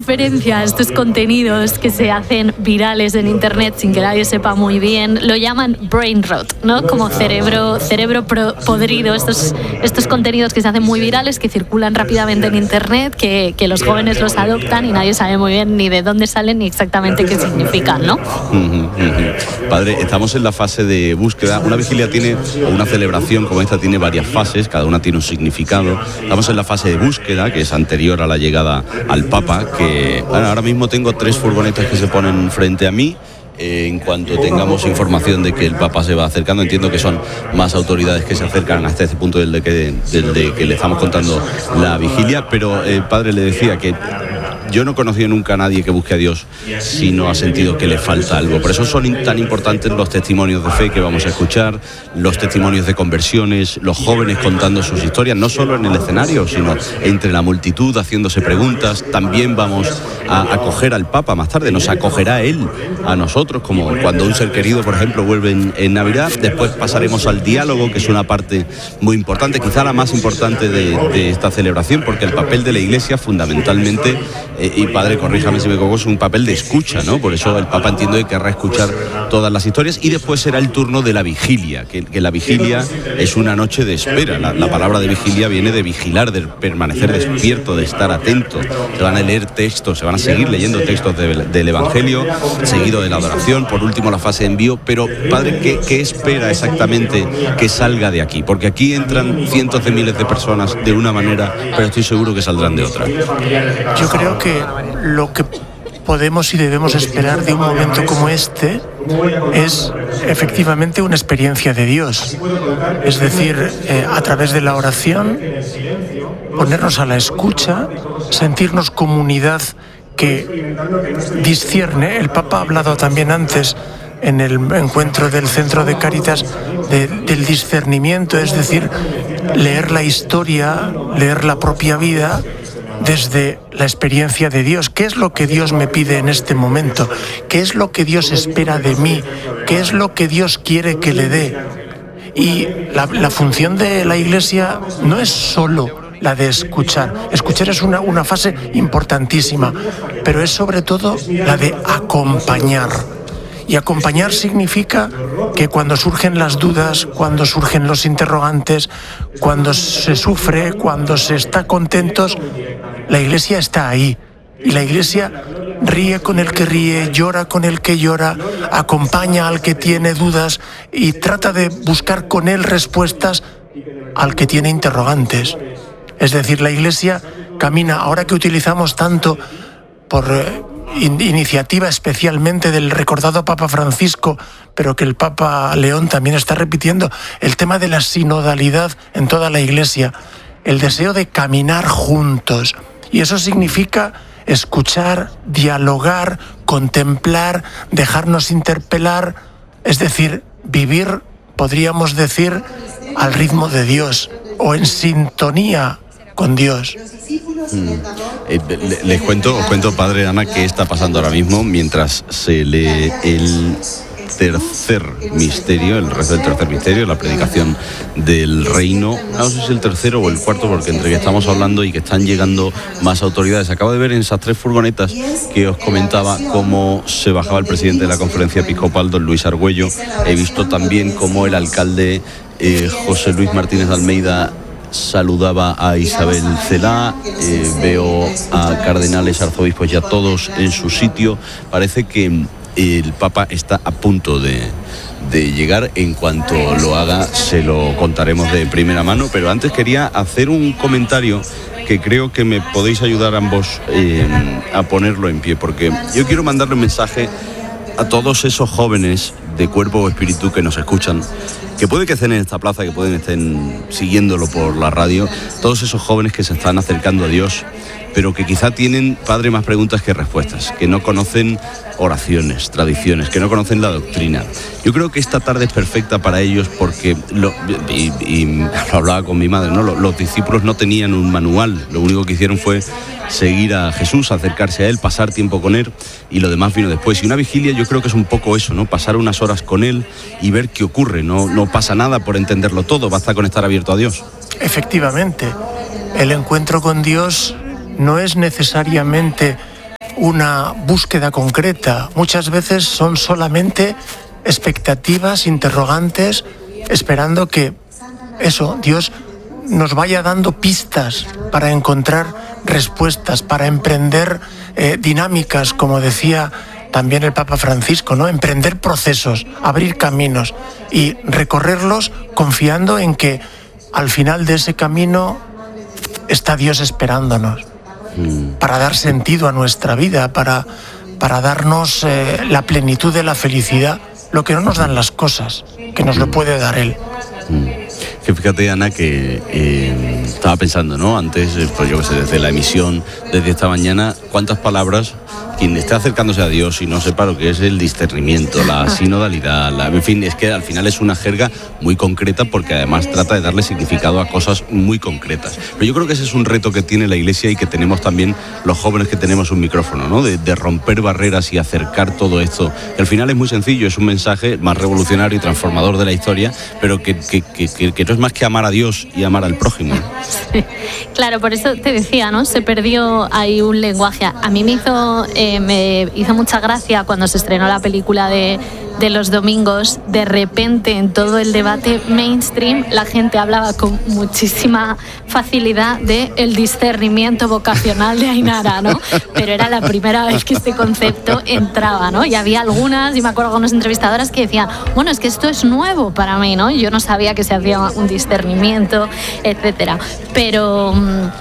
referencia a estos contenidos que se hacen virales en internet sin que nadie sepa muy bien. Lo llaman brain rot, ¿no? Como cerebro podrido. Estos contenidos que se hacen muy virales, que circulan rápidamente en internet, que los jóvenes los adoptan y nadie sabe muy bien ni de dónde salen ni exactamente qué significan, ¿no? Padre, estamos en la fase de búsqueda. Una vigilia tiene, o una celebración como esta tiene varias fases, cada una tiene un significado. Estamos en la fase de búsqueda, que es anterior a la llegada al Papa, que bueno, ahora mismo tengo 3 furgonetas que se ponen frente a mí. En cuanto tengamos información de que el Papa se va acercando, entiendo que son más autoridades que se acercan hasta este punto del de que le estamos contando la vigilia, pero padre, le decía que yo no he conocido nunca a nadie que busque a Dios si no ha sentido que le falta algo. Por eso son tan importantes los testimonios de fe que vamos a escuchar, los testimonios de conversiones, los jóvenes contando sus historias, no solo en el escenario, sino entre la multitud, haciéndose preguntas. También vamos a acoger al Papa más tarde, nos acogerá Él a nosotros, como cuando un ser querido, por ejemplo, vuelve en Navidad. Después pasaremos al diálogo, que es una parte muy importante, quizá la más importante de esta celebración, porque el papel de la Iglesia fundamentalmente, y padre, corríjame si me equivoco, es un papel de escucha, ¿no? Por eso el Papa, entiendo, que querrá escuchar todas las historias, y después será el turno de la vigilia, que la vigilia es una noche de espera. La palabra de vigilia viene de vigilar, de permanecer despierto, de estar atento. Se van a leer textos, se van a seguir leyendo textos del Evangelio, seguido de la adoración, por último la fase de envío. Pero padre, ¿qué espera exactamente que salga de aquí? Porque aquí entran cientos de miles de personas de una manera, pero estoy seguro que saldrán de otra. Yo creo que lo que podemos y debemos esperar de un momento como este es efectivamente una experiencia de Dios. Es decir, a través de la oración, ponernos a la escucha, sentirnos comunidad que discierne. El Papa ha hablado también antes en el encuentro del Centro de Cáritas del discernimiento, es decir, leer la historia, leer la propia vida desde la experiencia de Dios. ¿Qué es lo que Dios me pide en este momento? ¿Qué es lo que Dios espera de mí? ¿Qué es lo que Dios quiere que le dé? Y la función de la Iglesia no es solo la de escuchar. Escuchar es una fase importantísima, pero es sobre todo la de acompañar. Y acompañar significa que cuando surgen las dudas, cuando surgen los interrogantes, cuando se sufre, cuando se está contentos, la Iglesia está ahí. Y la Iglesia ríe con el que ríe, llora con el que llora, acompaña al que tiene dudas y trata de buscar con él respuestas al que tiene interrogantes. Es decir, la Iglesia camina, ahora que utilizamos tanto por iniciativa especialmente del recordado Papa Francisco, pero que el Papa León también está repitiendo, el tema de la sinodalidad en toda la Iglesia, el deseo de caminar juntos. Y eso significa escuchar, dialogar, contemplar, dejarnos interpelar, es decir, vivir, podríamos decir, al ritmo de Dios o en sintonía con Dios. Os cuento, padre Ana, qué está pasando ahora mismo mientras se lee el tercer misterio, el rezo del tercer misterio, la predicación del reino. No sé si es el tercero o el cuarto, porque entre que estamos hablando y que están llegando más autoridades. Acabo de ver en esas 3 furgonetas que os comentaba cómo se bajaba el presidente de la Conferencia Episcopal, don Luis Argüello. He visto también cómo el alcalde José Luis Martínez de Almeida saludaba a Isabel Celá, veo a cardenales, arzobispos ya todos en su sitio. Parece que el Papa está a punto de llegar. En cuanto lo haga, se lo contaremos de primera mano, pero antes quería hacer un comentario que creo que me podéis ayudar ambos a ponerlo en pie, porque yo quiero mandarle un mensaje a todos esos jóvenes de cuerpo o espíritu que nos escuchan, que puede que estén en esta plaza, que pueden estén siguiéndolo por la radio, todos esos jóvenes que se están acercando a Dios, pero que quizá tienen, padre, más preguntas que respuestas, que no conocen oraciones, tradiciones, que no conocen la doctrina. Yo creo que esta tarde es perfecta para ellos porque, y lo hablaba con mi madre, ¿no? Los discípulos no tenían un manual, lo único que hicieron fue seguir a Jesús, acercarse a Él, pasar tiempo con Él, y lo demás vino después. Y una vigilia yo creo que es un poco eso, ¿no? Pasar unas horas con Él y ver qué ocurre. No pasa nada por entenderlo todo, basta con estar abierto a Dios. Efectivamente, el encuentro con Dios no es necesariamente una búsqueda concreta. Muchas veces son solamente expectativas, interrogantes, esperando que Dios nos vaya dando pistas para encontrar respuestas, para emprender dinámicas, como decía también el Papa Francisco, ¿no? Emprender procesos, abrir caminos y recorrerlos confiando en que al final de ese camino está Dios esperándonos para dar sentido a nuestra vida, para darnos la plenitud de la felicidad, lo que no nos dan las cosas, que nos lo puede dar Él. Que fíjate, Ana, que estaba pensando, ¿no? Antes, pues yo qué sé, desde la emisión, desde esta mañana, cuántas palabras, quien esté acercándose a Dios y no sepa lo que es el discernimiento, la sinodalidad, en fin, es que al final es una jerga muy concreta porque además trata de darle significado a cosas muy concretas. Pero yo creo que ese es un reto que tiene la Iglesia y que tenemos también los jóvenes que tenemos un micrófono, ¿no? De romper barreras y acercar todo esto, que al final es muy sencillo, es un mensaje más revolucionario y transformador de la historia, pero que no es más que amar a Dios y amar al prójimo. Sí, claro, por eso te decía, ¿no? Se perdió ahí un lenguaje. A mí me hizo mucha gracia cuando se estrenó la película de los domingos. De repente, en todo el debate mainstream, la gente hablaba con muchísima facilidad de el discernimiento vocacional de Ainara, ¿no? Pero era la primera vez que este concepto entraba, ¿no? Y había algunas, y me acuerdo algunas entrevistadoras que decían, bueno, es que esto es nuevo para mí, ¿no? Yo no sabía que se hacía un discernimiento, etcétera. Pero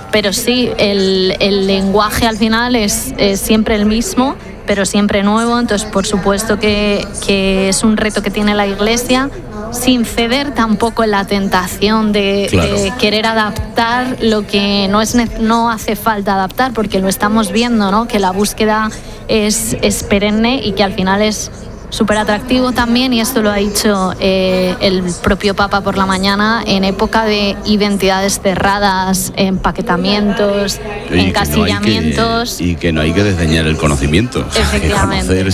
sí, el lenguaje al final es siempre el mismo, pero siempre nuevo. Entonces, por supuesto que es un reto que tiene la Iglesia, sin ceder tampoco en la tentación de querer adaptar lo que no hace falta adaptar, porque lo estamos viendo, ¿no? Que la búsqueda es perenne y que al final es súper atractivo también, y esto lo ha dicho el propio Papa por la mañana, en época de identidades cerradas, empaquetamiamientos, encasillamientos. Y que no hay que desdeñar el conocimiento. Efectivamente. Conocer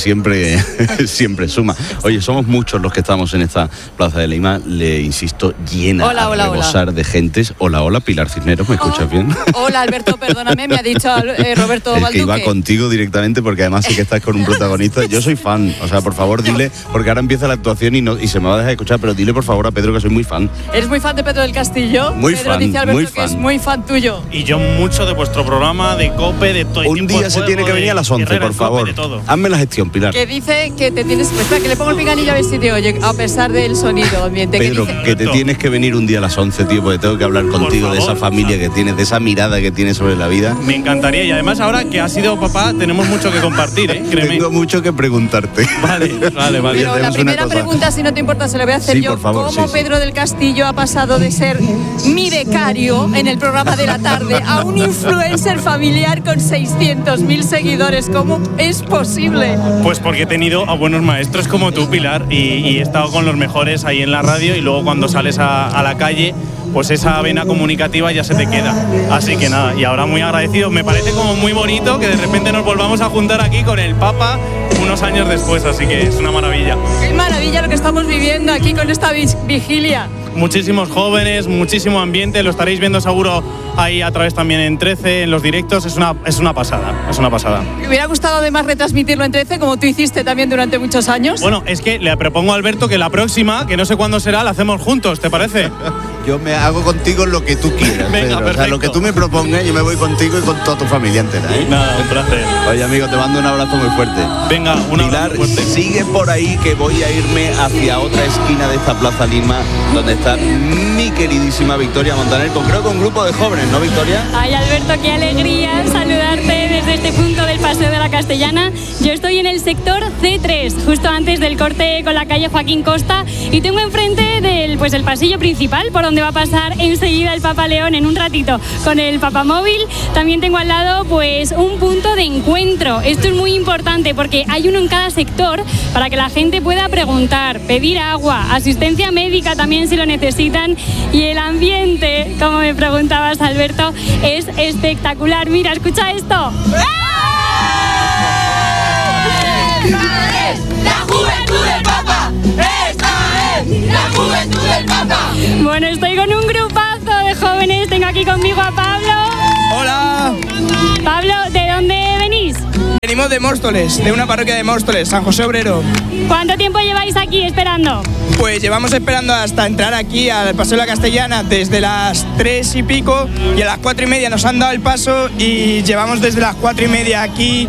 siempre suma. Oye, somos muchos los que estamos en esta Plaza de Lima, le insisto, llena a rebosar de gentes. Hola, Pilar Cisneros, ¿me escuchas bien? Hola, Alberto, perdóname, me ha dicho Roberto Balduque. Que iba contigo directamente, porque además sí que estás con un protagonista. Yo soy fan, o sea, por favor, dile, porque ahora empieza la actuación y se me va a dejar de escuchar, pero dile por favor a Pedro que soy muy fan. ¿Eres muy fan de Pedro del Castillo? Muy Pedro fan, dice Alberto muy que fan. es muy fan tuyo. Y yo mucho de vuestro programa, de COPE, de todo. Un día se tiene que venir a las 11, por favor. Hazme la gestión, Pilar. Que dice que te tienes... Espera, que le pongo el pinganillo a ver si te oye, a pesar del sonido ambiente. Pedro, que te tienes que venir un día a las 11, tío, porque tengo que hablar contigo de esa familia que tienes, de esa mirada que tienes sobre la vida. Me encantaría, y además ahora que has sido papá, tenemos mucho que compartir, ¿eh? Créeme. Tengo mucho que preguntarte. Vale. Pero la primera pregunta, si no te importa, se la voy a hacer sí, yo. Por favor, ¿Cómo Pedro del Castillo ha pasado de ser mi becario en el programa de la tarde a un influencer familiar con 600.000 seguidores? ¿Cómo es posible? Pues porque he tenido a buenos maestros como tú, Pilar, y he estado con los mejores ahí en la radio, y luego cuando sales a la calle, pues esa vena comunicativa ya se te queda. Así que nada, y ahora muy agradecido. Me parece como muy bonito que de repente nos volvamos a juntar aquí con el Papa unos años después, así que es una maravilla. Qué maravilla lo que estamos viviendo aquí con esta vigilia. Muchísimos jóvenes, muchísimo ambiente, lo estaréis viendo seguro ahí a través también en 13, en los directos. Es una pasada. Me hubiera gustado además retransmitirlo en 13, como tú hiciste también durante muchos años. Bueno, es que le propongo a Alberto que la próxima, que no sé cuándo será, la hacemos juntos, ¿te parece? Yo me hago contigo lo que tú quieras, Venga, Pedro. O sea, lo que tú me propongas, yo me voy contigo y con toda tu familia entera, ¿eh? Nada, un placer. Oye, amigo, te mando un abrazo muy fuerte. Venga, un Pilar, abrazo fuerte. sigue por ahí, que voy a irme hacia otra esquina de esta Plaza Lima, donde está mi queridísima Victoria Montaner, creo que un grupo de jóvenes, ¿no, Victoria? Ay, Alberto, qué alegría saludarte desde este punto del Paseo de la Castellana. Yo estoy en el sector C3, justo antes del corte con la calle Joaquín Costa, y tengo enfrente el pasillo principal, por donde va a pasar enseguida el Papa León en un ratito con el papamóvil. También tengo al lado pues un punto de encuentro. Esto es muy importante porque hay uno en cada sector para que la gente pueda preguntar, pedir agua, asistencia médica también si lo necesitan, y el ambiente, como me preguntabas, Alberto, es espectacular. Mira, escucha esto. ¡Esta es la juventud del Papa! ¡Esta es la juventud del Papa! Bueno, estoy con un grupazo de jóvenes. Tengo aquí conmigo a Pablo. Hola. Pablo, ¿de dónde venís? Venimos Somos de Móstoles, de una parroquia de Móstoles, San José Obrero. ¿Cuánto tiempo lleváis aquí esperando? Pues llevamos esperando hasta entrar aquí al Paseo de la Castellana desde las 3 y pico, y a las 4 y media nos han dado el paso y llevamos desde las 4 y media aquí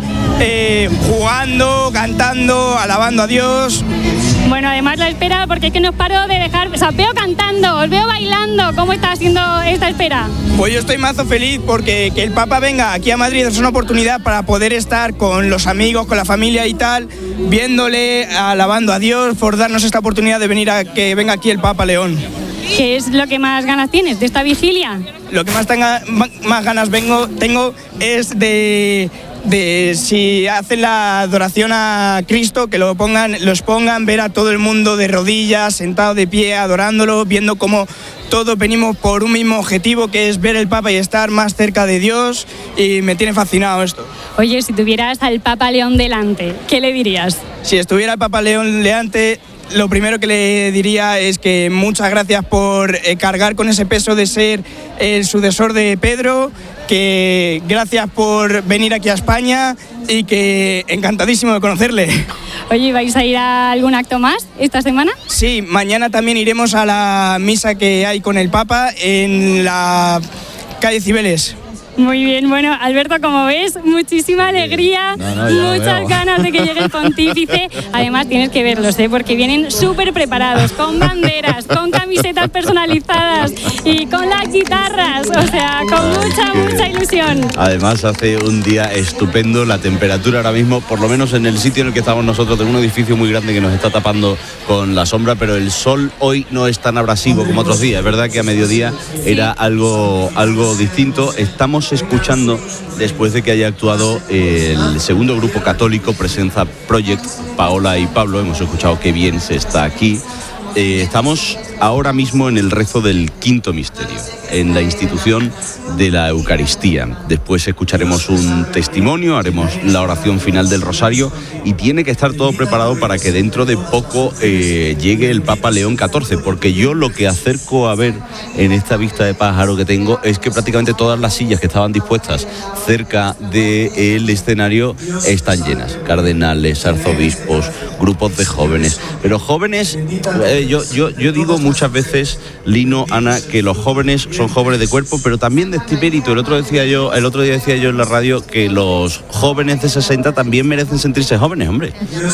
jugando, cantando, alabando a Dios. Bueno, además la espera, porque es que no os paro de dejar, o sea, os veo cantando, os veo bailando. ¿Cómo está siendo esta espera? Pues yo estoy mazo feliz porque que el Papa venga aquí a Madrid es una oportunidad para poder estar con los amigos, con la familia y tal, viéndole, alabando a Dios, por darnos esta oportunidad de venir a que venga aquí el Papa León. ¿Qué es lo que más ganas tienes de esta vigilia? Lo que más ganas tengo es de si hacen la adoración a Cristo, que los pongan, ver a todo el mundo de rodillas, sentado de pie, adorándolo, viendo cómo todos venimos por un mismo objetivo, que es ver el Papa y estar más cerca de Dios, y me tiene fascinado esto. Oye, si tuvieras al Papa León delante, ¿qué le dirías? Si estuviera el Papa León delante, lo primero que le diría es que muchas gracias por cargar con ese peso de ser el sucesor de Pedro, que gracias por venir aquí a España y que encantadísimo de conocerle. Oye, ¿vais a ir a algún acto más esta semana? Sí, mañana también iremos a la misa que hay con el Papa en la calle Cibeles. Muy bien, bueno, Alberto, como ves, muchísima alegría, muchas ganas de que llegue el pontífice. Además, tienes que verlos, porque vienen súper preparados, con banderas, con camisetas personalizadas y con las guitarras, o sea, con mucha ilusión. Además, hace un día estupendo, la temperatura ahora mismo, por lo menos en el sitio en el que estamos nosotros, en un edificio muy grande que nos está tapando con la sombra, pero el sol hoy no es tan abrasivo como otros días. Es verdad que a mediodía era algo distinto. Estamos escuchando, después de que haya actuado el segundo grupo católico, Presenza Project, Paola y Pablo, hemos escuchado Qué bien se está aquí. Estamos ahora mismo en el rezo del quinto misterio, en la institución de la Eucaristía. Después escucharemos un testimonio, haremos la oración final del Rosario y tiene que estar todo preparado para que dentro de poco llegue el Papa León XIV, porque yo lo que acerco a ver en esta vista de pájaro que tengo es que prácticamente todas las sillas que estaban dispuestas cerca del escenario están llenas. Cardenales, arzobispos, grupos de jóvenes, pero jóvenes, yo digo muchas veces, Lino, Ana, que los jóvenes son jóvenes de cuerpo, pero también de espíritu. El otro día decía yo en la radio que los jóvenes de 60 también merecen sentirse jóvenes, hombre.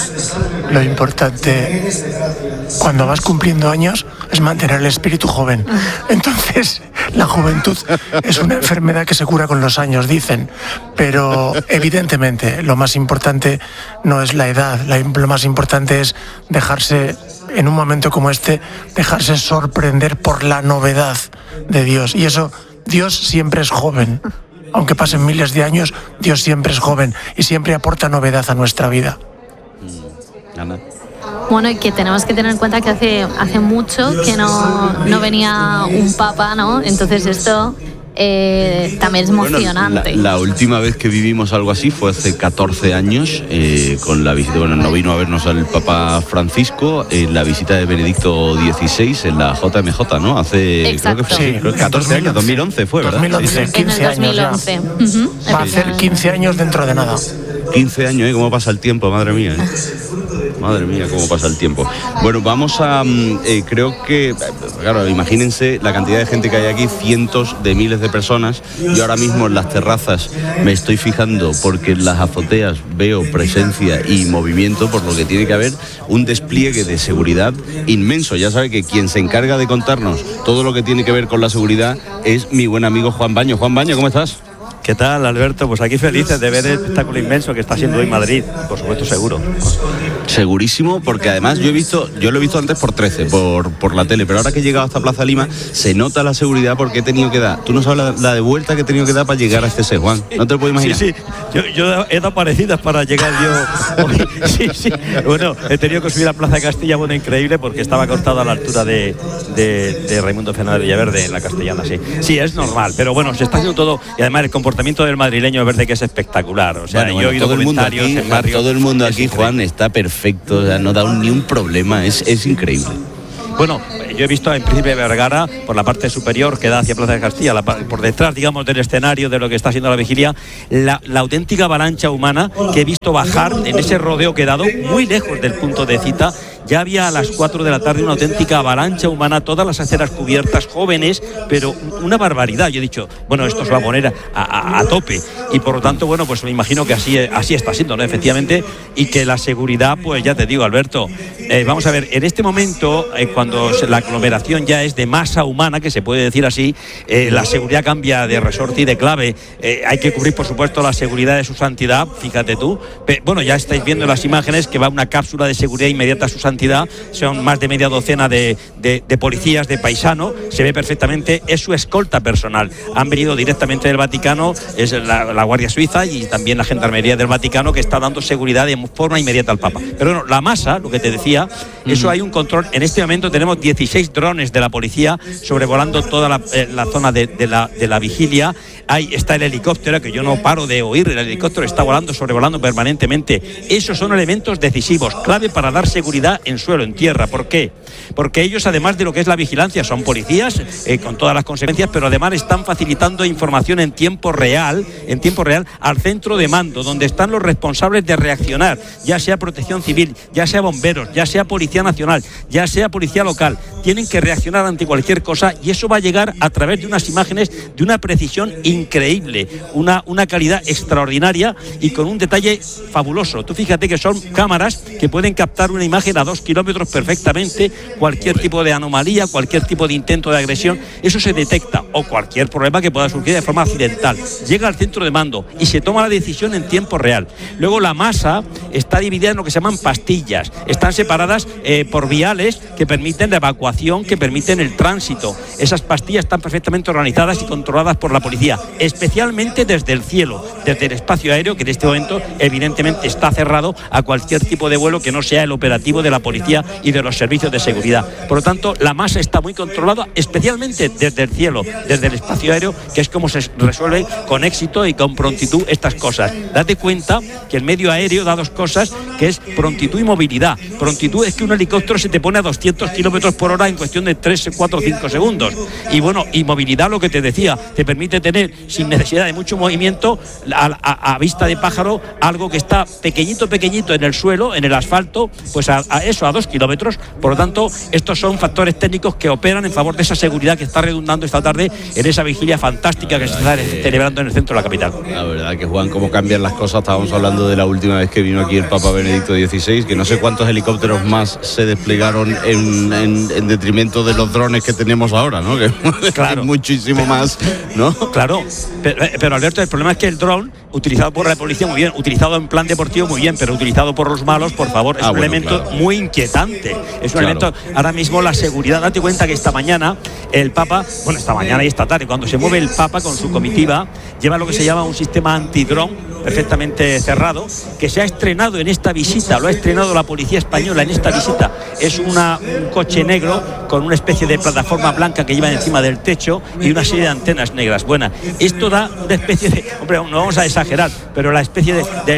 Lo importante cuando vas cumpliendo años es mantener el espíritu joven. Entonces, la juventud es una enfermedad que se cura con los años, dicen, pero evidentemente lo más importante no es la edad, lo más importante es dejarse, en un momento como este, dejarse sorprender por la novedad de Dios. Y eso, Dios siempre es joven. Aunque pasen miles de años, Dios siempre es joven y siempre aporta novedad a nuestra vida. Ana. Bueno, y que tenemos que tener en cuenta que hace mucho que no venía un papa, ¿no? Entonces esto también es emocionante. Bueno, la última vez que vivimos algo así fue hace 14 años, con la visita, no vino a vernos el Papa Francisco, en la visita de Benedicto XVI en la JMJ, ¿no? Exacto. Creo que fue 14 años, 2011 fue, ¿verdad? 2011, 15 en el 2011. años ya. Va a hacer 15 años dentro de nada. 15 años, ¿cómo pasa el tiempo? Madre mía, Madre mía, cómo pasa el tiempo. Bueno, vamos a... creo que... Claro, imagínense la cantidad de gente que hay aquí, cientos de miles de personas. Yo ahora mismo en las terrazas me estoy fijando porque en las azoteas veo presencia y movimiento, por lo que tiene que haber un despliegue de seguridad inmenso. Ya sabe que quien se encarga de contarnos todo lo que tiene que ver con la seguridad es mi buen amigo Juan Baño. Juan Baño, ¿cómo estás? ¿Qué tal, Alberto? Pues aquí felices de ver el espectáculo inmenso que está haciendo hoy Madrid, por supuesto, seguro. Segurísimo, porque además yo lo he visto antes por 13, por la tele, pero ahora que he llegado hasta Plaza Lima se nota la seguridad porque he tenido que dar. Tú no sabes la de vuelta que he tenido que dar para llegar a este Juan. No te lo puedo imaginar. Sí. Yo he dado parecidas para llegar yo. Sí. Bueno, he tenido que subir a Plaza de Castilla, bueno, increíble, porque estaba cortado a la altura de Raimundo Fernández Villaverde en la Castellana, sí. Sí, es normal, pero bueno, se está haciendo todo, y además el comportamiento del madrileño es verdad que es espectacular. O sea, yo he oído comentarios en barrios. Todo el mundo aquí, Juan, está perfecto, o sea, no da ni un problema, es increíble. Bueno, yo he visto en Príncipe Vergara, por la parte superior que da hacia Plaza de Castilla, por detrás, digamos, del escenario de lo que está haciendo la vigilia, la auténtica avalancha humana que he visto bajar en ese rodeo que he dado muy lejos del punto de cita. Ya había a las 4 de la tarde una auténtica avalancha humana, todas las aceras cubiertas, jóvenes, pero una barbaridad. Yo he dicho, bueno, esto se va a poner a tope, y por lo tanto, bueno, pues me imagino que así está siendo, ¿no? Efectivamente, y que la seguridad, pues ya te digo, Alberto, vamos a ver, en este momento, cuando la aglomeración ya es de masa humana, que se puede decir así, la seguridad cambia de resorte y de clave. Hay que cubrir, por supuesto, la seguridad de su santidad, fíjate tú. Bueno, ya estáis viendo las imágenes que va una cápsula de seguridad inmediata a su santidad. Son más de media docena de policías de paisano, se ve perfectamente, es su escolta personal. Han venido directamente del Vaticano, es la Guardia Suiza y también la Gendarmería del Vaticano, que está dando seguridad de forma inmediata al Papa. Pero bueno, la masa, lo que te decía, eso hay un control. En este momento tenemos 16 drones de la policía sobrevolando toda la zona de la vigilia. Ahí está el helicóptero, que yo no paro de oír, el helicóptero está sobrevolando permanentemente. Esos son elementos decisivos, clave para dar seguridad en suelo, en tierra. ¿Por qué? Porque ellos, además de lo que es la vigilancia, son policías con todas las consecuencias, pero además están facilitando información en tiempo real al centro de mando, donde están los responsables de reaccionar, ya sea Protección Civil, ya sea bomberos, ya sea Policía Nacional, ya sea Policía Local. Tienen que reaccionar ante cualquier cosa, y eso va a llegar a través de unas imágenes de una precisión increíble, una calidad extraordinaria y con un detalle fabuloso. Tú fíjate que son cámaras que pueden captar una imagen a 2 kilómetros perfectamente, cualquier tipo de anomalía, cualquier tipo de intento de agresión, eso se detecta, o cualquier problema que pueda surgir de forma accidental. Llega al centro de mando y se toma la decisión en tiempo real. Luego la masa está dividida en lo que se llaman pastillas, están separadas por viales que permiten la evacuación, que permiten el tránsito. Esas pastillas están perfectamente organizadas y controladas por la policía, especialmente desde el cielo, desde el espacio aéreo, que en este momento evidentemente está cerrado a cualquier tipo de vuelo que no sea el operativo de la policía y de los servicios de seguridad. Por lo tanto, la masa está muy controlada, especialmente desde el cielo, desde el espacio aéreo, que es como se resuelve con éxito y con prontitud estas cosas. Date cuenta que el medio aéreo da dos cosas, que es prontitud y movilidad. Prontitud es que un helicóptero se te pone a 200 kilómetros por hora en cuestión de 3, 4, 5 segundos. Y bueno, y movilidad, lo que te decía, te permite tener, sin necesidad de mucho movimiento, a vista de pájaro, algo que está pequeñito en el suelo, en el asfalto, pues a 2 kilómetros. Por lo tanto, estos son factores técnicos que operan en favor de esa seguridad que está redundando esta tarde en esa vigilia fantástica que se está celebrando en el centro de la capital. La verdad que, Juan, cómo cambian las cosas. Estábamos hablando de la última vez que vino aquí el Papa Benedicto XVI, que no sé cuántos helicópteros más se desplegaron en detrimento de los drones que tenemos ahora, ¿no? Que claro, muchísimo más, ¿no? Claro, pero Alberto, el problema es que el dron, utilizado por la policía muy bien, utilizado en plan deportivo muy bien, pero utilizado por los malos, por favor, es un elemento muy inquietante. Es un elemento, ahora mismo la seguridad, date cuenta que esta mañana el Papa, bueno, esta mañana y esta tarde, cuando se mueve el Papa con su comitiva, lleva lo que se llama un sistema antidrón perfectamente cerrado, que se ha estrenado en esta visita, lo ha estrenado la policía española en esta visita. Es un coche negro con una especie de plataforma blanca que lleva encima del techo y una serie de antenas negras. Bueno, esto da una especie de, hombre, no vamos a exagerar, pero la especie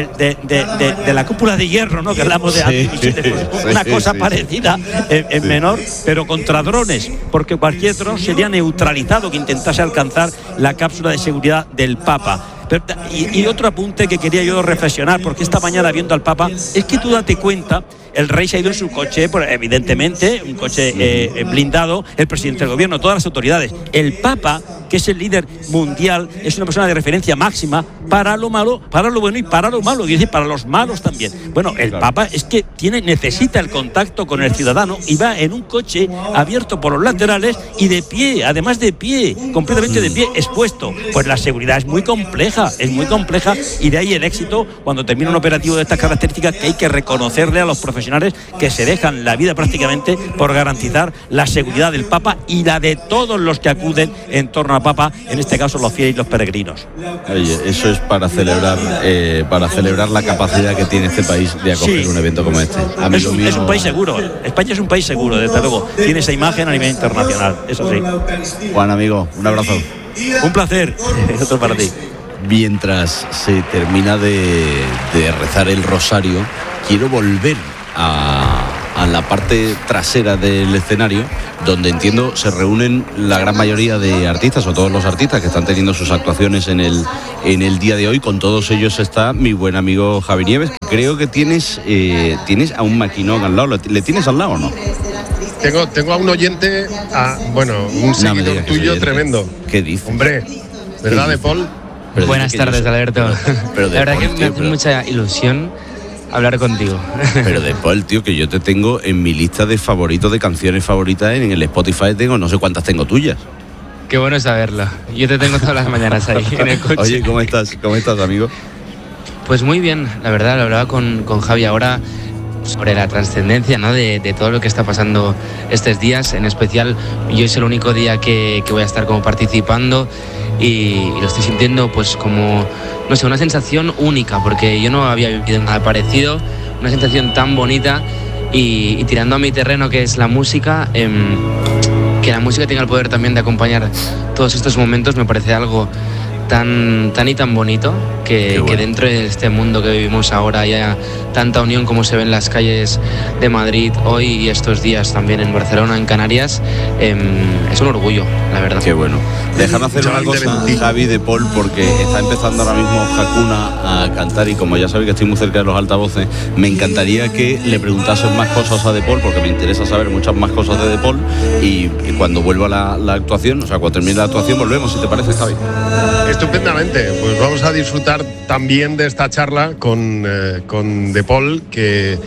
de la cúpula de hierro, ¿no? Que hablamos de antimisiles, una cosa parecida en menor, pero contra drones, porque cualquier dron sería neutralizado que intentase alcanzar la cápsula de seguridad del Papa. Y otro apunte que quería yo reflexionar, porque esta mañana viendo al Papa, es que tú date cuenta, el rey se ha ido en su coche, evidentemente, un coche blindado, el presidente del gobierno, todas las autoridades. El Papa, que es el líder mundial, es una persona de referencia máxima para lo malo, para lo bueno y para lo malo, y es decir, para los malos también. Bueno, el Papa es que necesita el contacto con el ciudadano y va en un coche abierto por los laterales y de pie, además de pie, completamente de pie, expuesto. Pues la seguridad es muy compleja, y de ahí el éxito cuando termina un operativo de estas características, que hay que reconocerle a los profesionales que se dejan la vida prácticamente por garantizar la seguridad del Papa y la de todos los que acuden en torno al Papa, en este caso los fieles y los peregrinos. Oye, eso es para celebrar la capacidad que tiene este país de acoger un evento como este. Es un país seguro. España es un país seguro, desde luego. Tiene esa imagen a nivel internacional, eso sí. Juan, amigo, un abrazo. Un placer. Otro para ti. Mientras se termina de rezar el rosario, quiero volver a a la parte trasera del escenario, donde entiendo se reúnen la gran mayoría de artistas, o todos los artistas que están teniendo sus actuaciones en el día de hoy. Con todos ellos está mi buen amigo Javi Nieves. Creo que tienes a un maquinón al lado. ¿Le tienes al lado o no? Tengo a un oyente, un seguidor tuyo tremendo. ¿Qué dices? Hombre, ¿verdad, De Paul? Buenas tardes, Alberto. La verdad que me hace mucha ilusión hablar contigo. Pero De Paul, tío, que yo te tengo en mi lista de favoritos, de canciones favoritas en el Spotify. Tengo no sé cuántas tengo tuyas. Qué bueno saberlo. Yo te tengo todas las mañanas ahí en el coche. Oye, ¿cómo estás? ¿Cómo estás, amigo? Pues muy bien, la verdad, lo hablaba con Javi ahora sobre la trascendencia, ¿no? de todo lo que está pasando estos días. En especial, yo es el único día que voy a estar como participando y lo estoy sintiendo pues como, no sé, una sensación única, porque yo no había vivido nada parecido, una sensación tan bonita y tirando a mi terreno, que es la música, que la música tenga el poder también de acompañar todos estos momentos, me parece algo tan y tan bonito que dentro de este mundo que vivimos ahora haya tanta unión como se ve en las calles de Madrid hoy y estos días también en Barcelona, en Canarias. Es un orgullo, la verdad. Qué bueno. Déjame hacer una cosa, Javi, De Paul, porque está empezando ahora mismo Hakuna a cantar y como ya sabéis que estoy muy cerca de los altavoces, me encantaría que le preguntases más cosas a De Paul, porque me interesa saber muchas más cosas de De Paul, y cuando vuelva la actuación, o sea, cuando termine la actuación, volvemos, si te parece, Javi. Estupendamente, pues vamos a disfrutar también de esta charla con De Paul, que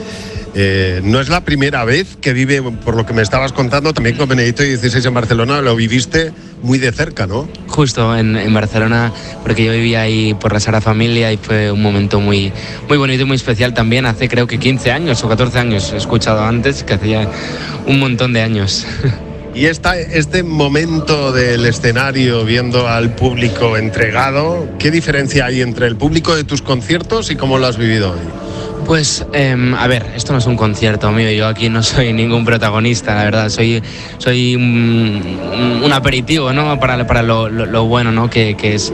no es la primera vez que vive, por lo que me estabas contando, también con Benedicto XVI en Barcelona, lo viviste muy de cerca, ¿no? Justo en Barcelona, porque yo vivía ahí por la Sagrada Familia y fue un momento muy bonito y muy especial también. Hace creo que 15 años o 14 años, he escuchado antes, que hacía un montón de años. Y este momento del escenario, viendo al público entregado, ¿qué diferencia hay entre el público de tus conciertos y cómo lo has vivido hoy? Pues, a ver, esto no es un concierto mío, yo aquí no soy ningún protagonista, la verdad, soy un aperitivo, ¿no? Para lo bueno, ¿no? Que es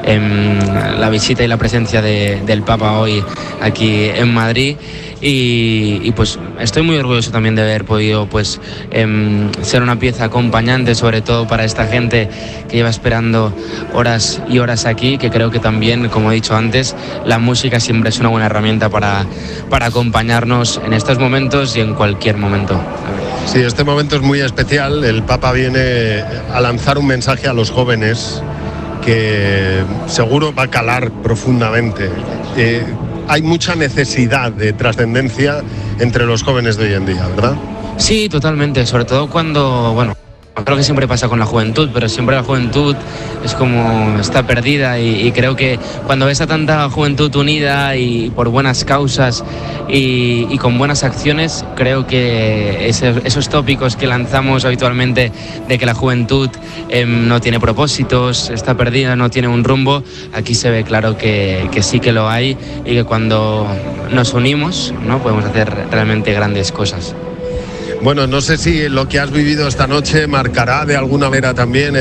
la visita y la presencia del Papa hoy aquí en Madrid. Y pues estoy muy orgulloso también de haber podido pues ser una pieza acompañante, sobre todo para esta gente que lleva esperando horas y horas aquí, que creo que también, como he dicho antes, la música siempre es una buena herramienta para acompañarnos en estos momentos y en cualquier momento. Sí, este momento es muy especial. El Papa viene a lanzar un mensaje a los jóvenes que seguro va a calar profundamente. Hay mucha necesidad de trascendencia entre los jóvenes de hoy en día, ¿verdad? Sí, totalmente, sobre todo cuando, bueno, creo que siempre pasa con la juventud, pero siempre la juventud es como está perdida y creo que cuando ves a tanta juventud unida y por buenas causas y con buenas acciones, creo que esos tópicos que lanzamos habitualmente de que la juventud no tiene propósitos, está perdida, no tiene un rumbo, aquí se ve claro que sí que lo hay y que cuando nos unimos, ¿no? Podemos hacer realmente grandes cosas. Bueno, no sé si lo que has vivido esta noche marcará de alguna manera también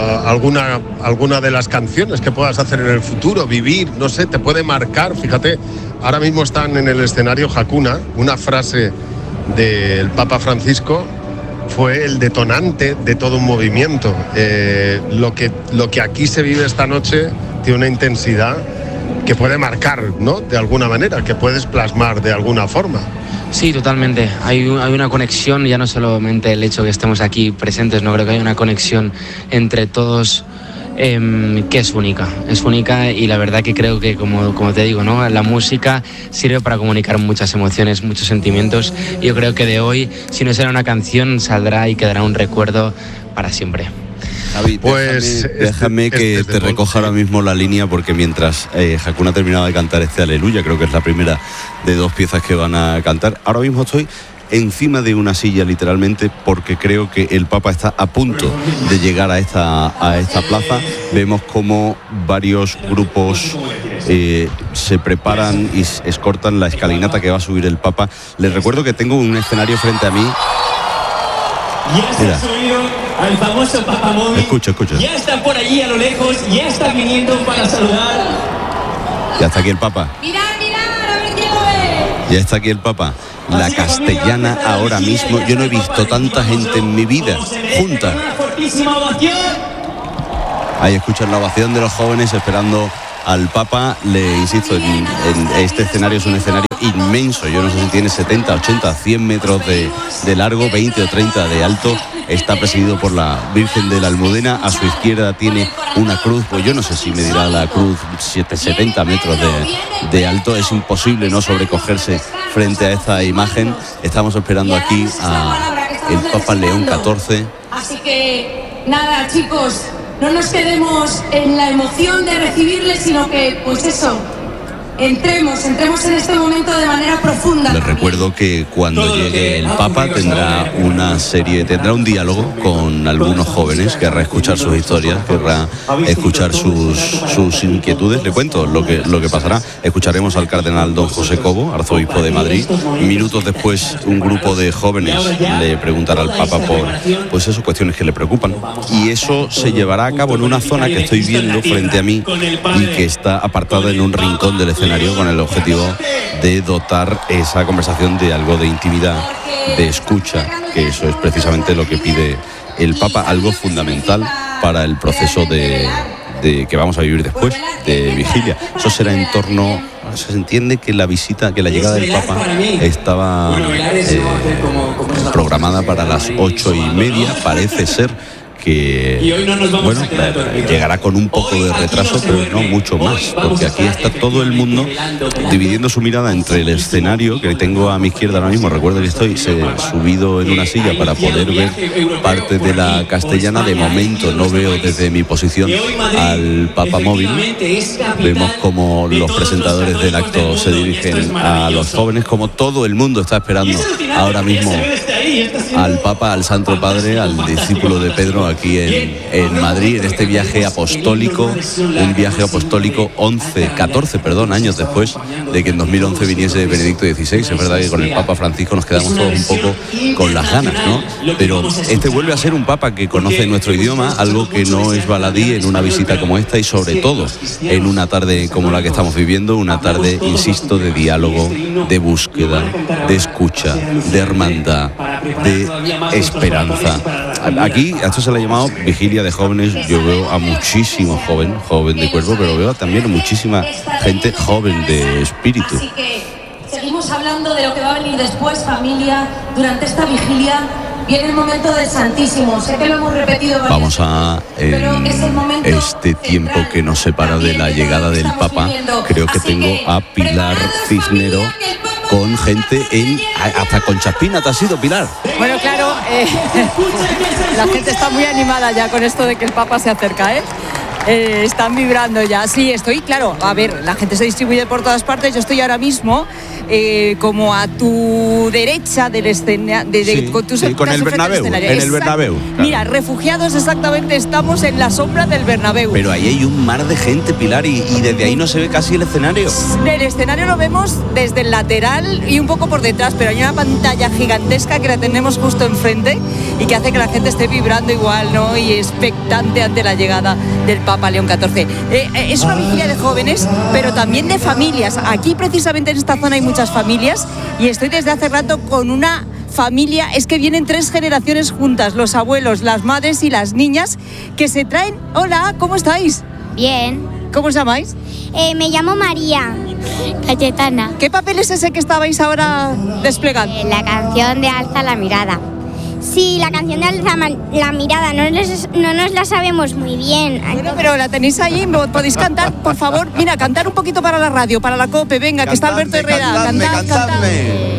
alguna de las canciones que puedas hacer en el futuro, vivir, no sé, te puede marcar. Fíjate, ahora mismo están en el escenario Hakuna, una frase del Papa Francisco fue el detonante de todo un movimiento. Lo que aquí se vive esta noche tiene una intensidad que puede marcar, ¿no? De alguna manera, que puedes plasmar de alguna forma. Sí, totalmente. Hay una conexión, ya no solamente el hecho que estemos aquí presentes, no creo que hay una conexión entre todos que es única y la verdad que creo que como te digo, ¿no? La música sirve para comunicar muchas emociones, muchos sentimientos. Yo creo que de hoy, si no será una canción, saldrá y quedará un recuerdo para siempre. Javi, pues déjame que te recoja ahora mismo la línea, porque mientras Hakuna terminaba de cantar este Aleluya, creo que es la primera de dos piezas que van a cantar, ahora mismo estoy encima de una silla literalmente, porque creo que el Papa está a punto de llegar a esta plaza. Vemos como varios grupos se preparan y escortan la escalinata que va a subir el Papa. Les recuerdo que tengo un escenario frente a mí. Mira, al famoso Papa Móvil. Escucha. Ya está por allí a lo lejos, ya está viniendo para saludar. Ya está aquí el Papa. Mirad, a ver quién lo ve. Ya está aquí el Papa. la Castellana ahora mismo. Yo no he visto tanta gente en mi vida junta. Ahí escuchan la ovación de los jóvenes esperando al Papa. Le insisto, en este escenario es un escenario inmenso. Yo no sé si tiene 70, 80, 100 metros de largo, 20 o 30 de alto. Está presidido por la Virgen de la Almudena. A su izquierda tiene una cruz, pues yo no sé si medirá la cruz 70 metros de alto. Es imposible no sobrecogerse frente a esta imagen. Estamos esperando aquí al Papa León XIV. Así que nada, chicos, no nos quedemos en la emoción de recibirle, sino que, pues eso, entremos en este momento de manera profunda. Les recuerdo que cuando llegue el Papa tendrá un diálogo con algunos jóvenes, querrá escuchar sus historias, querrá escuchar sus inquietudes. Le cuento lo que pasará. Escucharemos al cardenal don José Cobo, arzobispo de Madrid. Minutos después, un grupo de jóvenes le preguntará al Papa por pues esas cuestiones que le preocupan. Y eso se llevará a cabo en una zona que estoy viendo frente a mí y que está apartada en un rincón del escenario, con el objetivo de dotar esa conversación de algo de intimidad, de escucha, que eso es precisamente lo que pide el Papa, algo fundamental para el proceso de que vamos a vivir después, de vigilia. Eso será en torno, se entiende que la llegada del Papa estaba programada para las 8:30, parece ser que llegará con un poco de retraso, pero no mucho más, porque aquí está todo el mundo dividiendo su mirada entre el escenario que tengo a mi izquierda ahora mismo. Recuerdo que estoy subido en una silla para poder ver parte de la Castellana. De momento no veo desde mi posición al Papa móvil. Vemos como los presentadores del acto se dirigen a los jóvenes, como todo el mundo está esperando ahora mismo al Papa, al Santo Padre, al discípulo de Pedro aquí en Madrid, en este viaje apostólico, un viaje apostólico 14 años después de que en 2011 viniese Benedicto XVI. Es verdad que con el Papa Francisco nos quedamos todos un poco con las ganas, ¿no? Pero este vuelve a ser un Papa que conoce nuestro idioma, algo que no es baladí en una visita como esta y sobre todo en una tarde como la que estamos viviendo, una tarde, insisto, de diálogo, de búsqueda, de escucha, de hermandad, de esperanza. Aquí a esto se le ha llamado vigilia de jóvenes. Yo veo a muchísimo joven de cuerpo, pero veo también a muchísima gente joven de espíritu. Así que seguimos hablando de lo que va a venir después, familia. Durante esta vigilia viene el momento del Santísimo. Sé que lo hemos repetido varias Vamos a, en este tiempo que nos separa de la llegada del Papa, creo que tengo a Pilar Cisnero con gente hasta con Chaspina. ¿Te has ido, Pilar? Bueno, claro, la gente está muy animada ya con esto de que el Papa se acerca, están vibrando ya. Sí, estoy, claro, a ver, la gente se distribuye por todas partes. Yo estoy ahora mismo como a tu derecha del escenario, con el Bernabéu, en el Bernabéu. Claro. Mira, refugiados exactamente, estamos en la sombra del Bernabéu. Pero ahí hay un mar de gente, Pilar, y desde ahí no se ve casi el escenario. El escenario lo vemos desde el lateral y un poco por detrás, pero hay una pantalla gigantesca que la tenemos justo enfrente y que hace que la gente esté vibrando igual, ¿no? Y expectante ante la llegada del Papa León XIV. Es una vigilia de jóvenes, pero también de familias. Aquí precisamente en esta zona hay muchas familias y estoy desde hace rato con una familia. Es que vienen 3 generaciones juntas, los abuelos, las madres y las niñas, que se traen. Hola, ¿cómo estáis? Bien. ¿Cómo os llamáis? Me llamo María. Cayetana. ¿Qué papel es ese que estabais ahora desplegando? La canción de Alza la mirada. Sí, la canción de Alza la mirada, no nos la sabemos muy bien. Bueno, pero la tenéis ahí, podéis cantar, por favor. Mira, cantar un poquito para la radio, para la COPE, venga, que está Alberto Herrera. Cantadme.